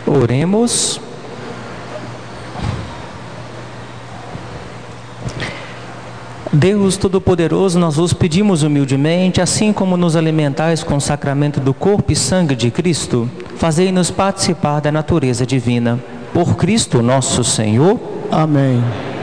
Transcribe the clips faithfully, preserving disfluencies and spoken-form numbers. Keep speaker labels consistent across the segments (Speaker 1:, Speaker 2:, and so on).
Speaker 1: Oremos. Deus Todo-Poderoso, nós vos pedimos humildemente, assim como nos alimentais com o sacramento do corpo e sangue de Cristo, fazei-nos participar da natureza divina. Por Cristo nosso Senhor.
Speaker 2: Amém.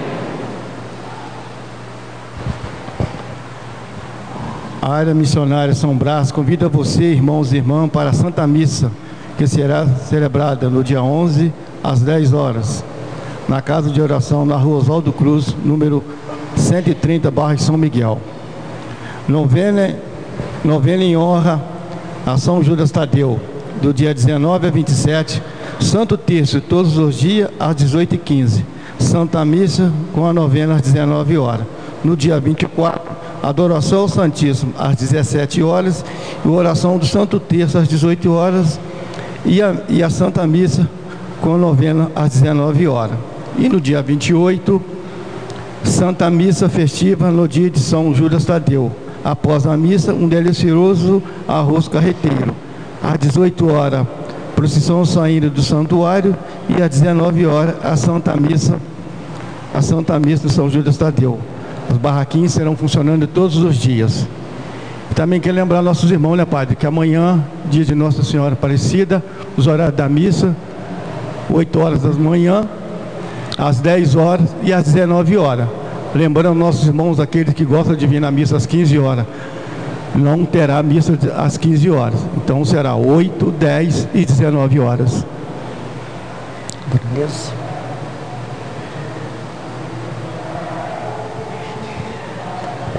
Speaker 2: A área missionária São Brás convida você, irmãos e irmãs, para a Santa Missa, que será celebrada no dia onze, às dez horas, na Casa de Oração, na Rua Oswaldo Cruz, número cento e trinta, bairro São Miguel. Novena, novena em honra a São Judas Tadeu, do dia dezenove a vinte e sete, Santo Terço, todos os dias, às dezoito e quinze. Santa Missa, com a novena às dezenove horas. No dia vinte e quatro, adoração ao Santíssimo, às dezessete horas, e oração do Santo Terço, às dezoito horas, e a, e a Santa Missa, com a novena às dezenove horas. E no dia vinte e oito, Santa Missa festiva no dia de São Judas Tadeu. Após a missa, um delicioso arroz carreteiro. Às dezoito horas, procissão saindo do santuário, e às dezenove horas, a Santa Missa, a Santa Missa de São Judas Tadeu. Os barraquinhos serão funcionando todos os dias. Também quero lembrar nossos irmãos, né, Padre, que amanhã, dia de Nossa Senhora Aparecida, os horários da missa, oito horas da manhã, às dez horas e às dezenove horas. Lembrando nossos irmãos, aqueles que gostam de vir na missa às quinze horas, não terá missa às quinze horas. Então será oito, dez e dezenove horas.
Speaker 1: Beleza.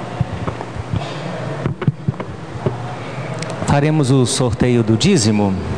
Speaker 1: Faremos o sorteio do dízimo.